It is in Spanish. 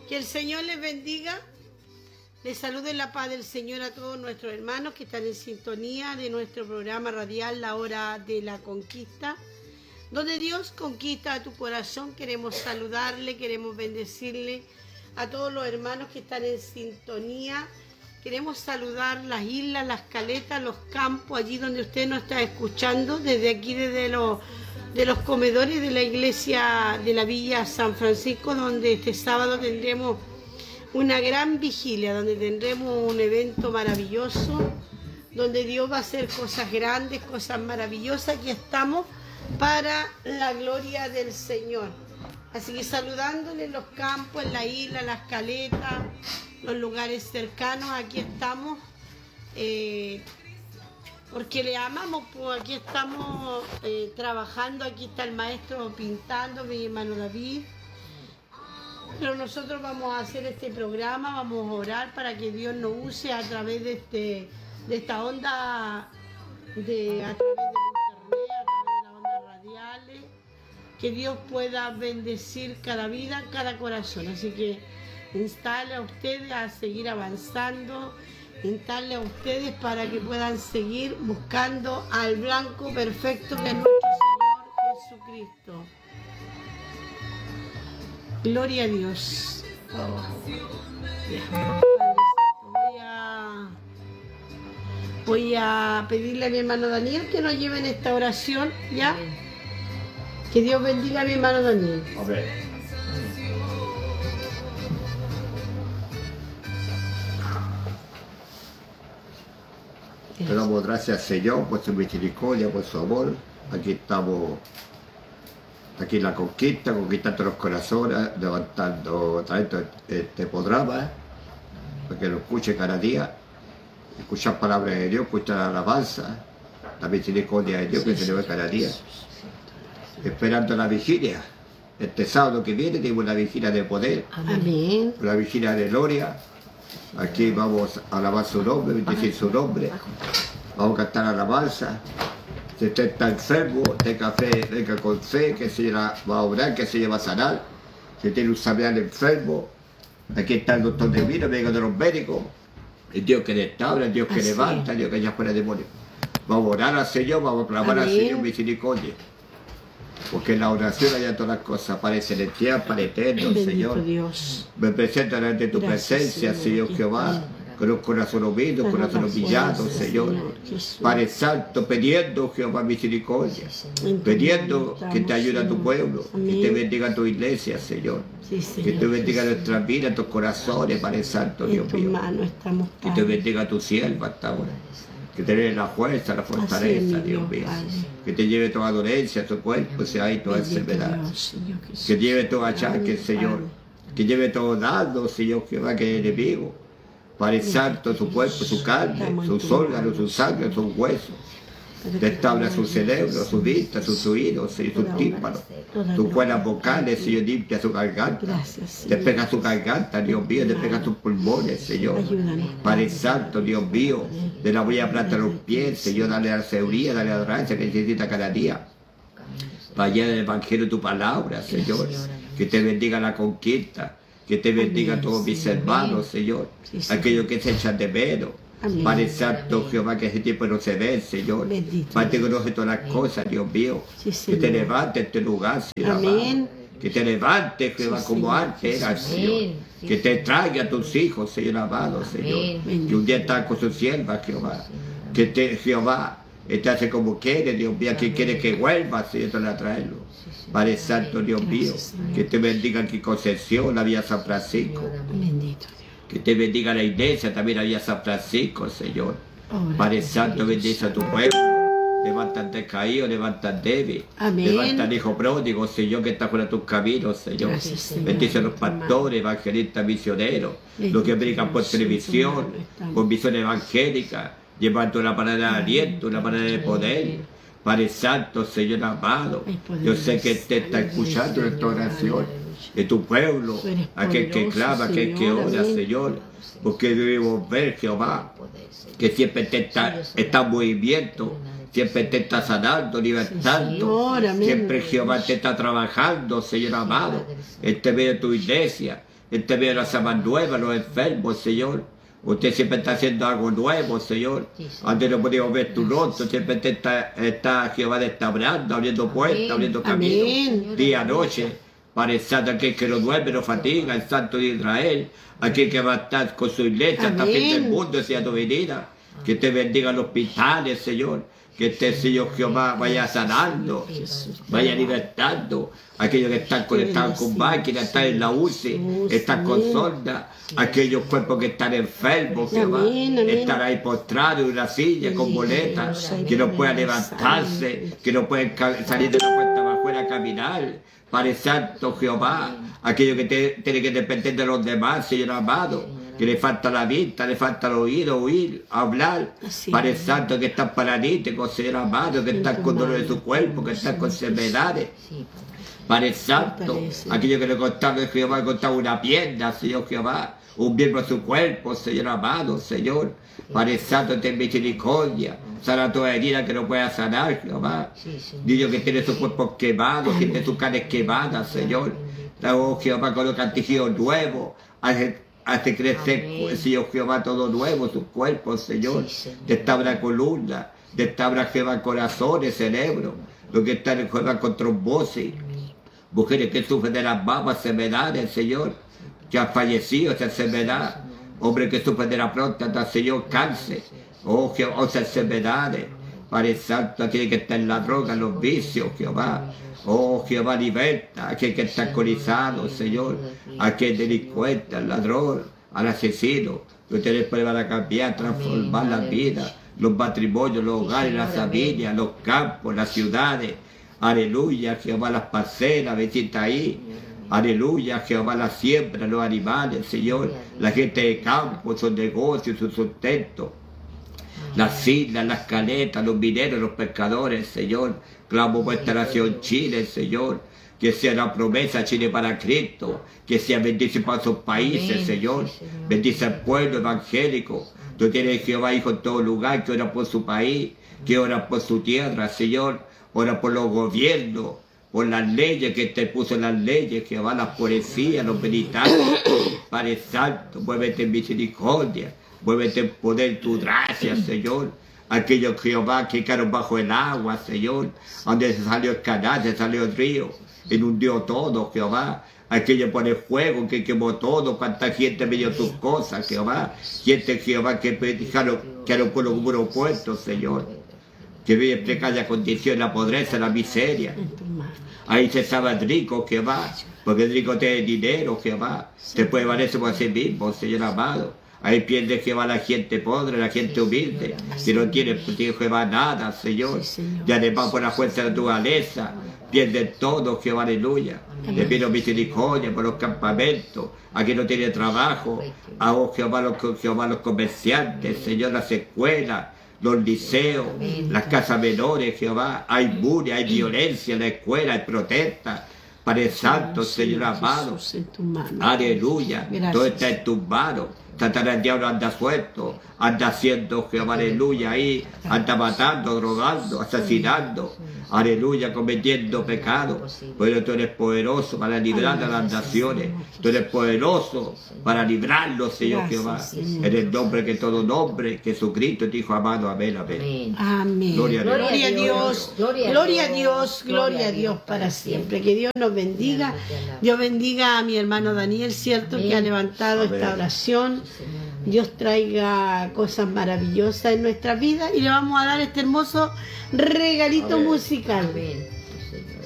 Que el Señor les bendiga. Les saludo en la paz del Señor a todos nuestros hermanos que están en sintonía de nuestro programa radial La Hora de la Conquista, donde Dios conquista a tu corazón. Queremos saludarle, queremos bendecirle a todos los hermanos que están en sintonía. Queremos saludar las islas, las caletas, los campos, allí donde usted nos está escuchando, desde aquí, desde los comedores de la iglesia de la Villa San Francisco, donde este sábado tendremos una gran vigilia, donde tendremos un evento maravilloso, donde Dios va a hacer cosas grandes, cosas maravillosas. Aquí estamos para la gloria del Señor. Así que saludándole en los campos, en la isla, las caletas, los lugares cercanos, aquí estamos, porque le amamos, pues aquí estamos trabajando. Aquí está el maestro pintando, mi hermano David. Pero nosotros vamos a hacer este programa, vamos a orar para que Dios nos use a través de esta onda, a través del internet, a través de las ondas radiales, que Dios pueda bendecir cada vida, cada corazón. Así que instale a ustedes a seguir avanzando, instale a ustedes para que puedan seguir buscando al blanco perfecto que es nuestro Señor Jesucristo. Gloria a Dios. Voy a pedirle a mi hermano Daniel que nos lleve en esta oración, ¿ya? Que Dios bendiga a mi hermano Daniel. Amén. Te damos gracias, Señor, por su misericordia, por su amor. Aquí estamos, aquí en la conquista, conquistando los corazones, levantando, trayendo este programa, para que lo escuche cada día, escuchar palabras de Dios, escuchar la alabanza, la misericordia de Dios que se le ve cada día. Esperando la vigilia. Este sábado que viene tenemos una vigilia de poder, Amén. una vigilia de gloria. Aquí vamos a alabar su nombre, bendecir su nombre. Vamos a cantar alabanza. Si usted está enfermo, tenga fe, venga con fe, que el Señor va a obrar, que el Señor va a sanar. Si tiene un familiar enfermo, aquí está el doctor de vida, venga de los médicos. El Dios que restaura, el Dios que levanta, el Dios que echa fuera demonios. Vamos a orar al Señor, vamos a clamar al Señor misericordia. Porque en la oración hay todas las cosas, Padre celestial, Padre eterno, Señor. Dios. Me presento delante de tu presencia, Señor Jehová, con un corazón humilde, un corazón humillado, Señor. Padre Santo, pidiendo, Jehová, misericordia, pidiendo que te ayude a tu pueblo, que te bendiga tu iglesia, Señor. Que te bendiga nuestras vidas, tus corazones, Padre Santo, Dios mío. Que te bendiga tu sierva hasta ahora. Que te dé la fuerza, la fortaleza, Dios mío. Que te lleve toda dolencia, tu cuerpo, sea ahí toda enfermedad. Que lleve todo achaque, Señor. Que lleve todo dardo, Señor, que va que es enemigo. Padre Santo, su cuerpo, su carne, sus órganos, su sangre, sus huesos. Restaura su cerebro, su vista, sus oídos, Señor, sus tímpanos, sus cuerdas vocales, Señor, limpia su garganta. Despega su garganta, Dios mío, despega sus pulmones, Señor. Padre Santo, Dios mío, de la huella planta a los pies, Señor, dale la sabiduría, dale la adorancia que necesita cada día. Vaya el Evangelio de tu palabra, Señor. Que te bendiga la conquista, que te bendiga a todos mis hermanos, Señor. Aquellos que se echan de menos. Padre Santo, Jehová, que ese tiempo no se ve, Señor. Padre, te conoce todas las cosas, Dios mío. Que te levante en este lugar, Señor. Amén. Que te levante, Jehová, como antes era, Señor. Que te traiga a tus hijos, Señor amado, Señor. Que un día estás con su sierva, Jehová. Que te, Jehová, te hace como quiere, Dios mío. Que quiere que vuelva, Señor, a traerlo. Padre Santo, Dios mío. Que te bendiga aquí Concepción, la Villa San Francisco. Bendito. Que te bendiga la iglesia, también había San Francisco, Señor. Padre Santo, bendice a tu pueblo. Levanta al descaído, levanta al débil. Levanta al hijo pródigo, Señor, que está fuera de tus caminos, Señor. Bendice a los pastores, evangelistas, misioneros, los que brincan por televisión, por visión evangélica, llevando una palabra de aliento, una palabra de poder. Padre Santo, Señor amado, yo sé que te está escuchando esta oración. De tu pueblo, aquel que clama, aquel que ora, Señor, porque debemos ver, Jehová, que siempre te está en movimiento, siempre te está sanando, libertando, siempre Jehová te está trabajando, Señor amado, en medio de tu iglesia, Este medio de las almas nuevas, los enfermos, Señor. Usted siempre está haciendo algo nuevo, Señor. Antes no podíamos ver tu rostro, siempre te está Jehová restaurando, abriendo puertas, abriendo caminos, día, noche. Padre Santo, aquel que no duerme, no fatiga, el Santo de Israel, aquel que va a estar con su iglesia hasta el fin del mundo, sea tu venida. Que te bendiga los hospitales, Señor. Que este Señor Jehová vaya sanando, vaya libertando a aquellos que están conectados con máquinas, están en la UCI, están con sondas, aquellos cuerpos que están enfermos, Jehová, están ahí postrados en una silla con boletas, que no puedan levantarse, que no pueden salir de la puerta para afuera a caminar. Padre Santo Jehová, aquellos que tienen que depender de los demás, Señor amado, que le falta la vista, le falta el oído, oír, hablar. Padre Santo, que están paralíticos, Señor amado, que están con dolor de su cuerpo, que están con enfermedades. Padre Santo, aquellos que le contaron que Jehová contaba una pierna, Señor Jehová, un miembro de su cuerpo, Señor amado, Señor. Padre Santo, ten misericordia. Sana toda herida que no pueda sanar, Jehová. Niño que tiene su cuerpo quemado, tiene sus carnes quemadas, Señor. Oh, Jehová, coloca tejidos nuevos. Hace crecer, Señor Jehová, todo nuevo, sus cuerpos, Señor. Destabra columna, destabra Jehová corazones, cerebro. Los que están en Jehová con trombosis. Mujeres que sufren de las mamas, enfermedades, Señor. Que han fallecido esa enfermedad. Hombres que sufren de la próstata, Señor, cáncer. Oh, Jehová, esas enfermedades. Padre Santo, tiene que estar en la droga, en los vicios, Jehová. Oh, Jehová, liberta a aquel que está alcoholizado, Señor. A aquel delincuente, al ladrón, al asesino. Que ustedes puedan cambiar, transformar la vida, los matrimonios, los hogares, las familias, los campos, las ciudades. Aleluya, Jehová, las parcelas, visita ahí. Aleluya, Jehová, la siembra, los animales, Señor. La gente de campo, sus negocios, su sustento. Las islas, las caletas, los mineros, los pescadores, Señor. Clamo por esta nación Chile, Señor. Que sea la promesa Chile para Cristo. Que sea bendición para sus países, Señor. Bendice al pueblo evangélico. Tú tienes Jehová, hijo, en todo lugar, que ora por su país, que ora por su tierra, Señor. Ora por los gobiernos, por las leyes que te puso en las leyes, Jehová, las policías, los militares. Padre Santo, muévete en misericordia. Muévete en poder tu gracia, Señor. Aquellos Jehová que quedaron bajo el agua, Señor. Donde se salió el canal, se salió el río. Inundió todo, Jehová. Aquello por el fuego que quemó todo. Cuánta gente me dio tus cosas, Jehová. Gente, Jehová, que dejaron por los muros puestos, Señor. Que vive en precaria condición, la pobreza, la miseria. Ahí se estaba el rico, Jehová. Porque el rico tiene dinero, Jehová. Te puede valerse por sí mismo, Señor amado. Ahí pierde Jehová la gente pobre, la gente humilde, que no tiene Jehová nada, Señor. Y además por la fuerza de la naturaleza, pierde todo, Jehová, aleluya. Le pido misericordia por los campamentos, aquí no tiene trabajo, a vos, Jehová, los comerciantes, Señor, las escuelas, los liceos, las casas menores, Jehová. Hay bullying, hay violencia en la escuela, hay protesta. Padre Santo, Señor amado, aleluya, todo está en tus manos. Satanás, el diablo anda suelto, anda haciendo, Jehová, aleluya, ahí, anda matando, drogando, asesinando, aleluya, cometiendo pecado. Pero tú eres poderoso para librar a las naciones, tú eres poderoso para librarlos, Señor Jehová. En el nombre que todo nombre, Jesucristo, tu Hijo amado, amén, amén. Amén. Gloria a Dios, gloria a Dios, gloria a Dios para siempre. Que Dios nos bendiga. Dios bendiga a mi hermano Daniel, cierto, que ha levantado esta oración. Dios traiga cosas maravillosas en nuestra vida y le vamos a dar este hermoso regalito musical.